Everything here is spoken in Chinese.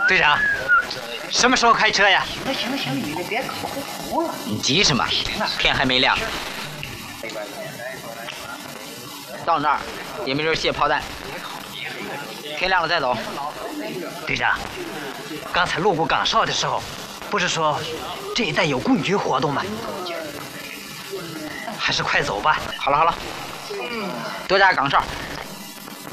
队长，什么时候开车呀？ 行，你这别口胡了。 你急什么？天还没亮。到那儿也没人卸炮弹，天亮了再走。 队长，刚才路过岗哨的时候，不是说这一带有共军活动吗？还是快走吧。 好了，多加岗哨，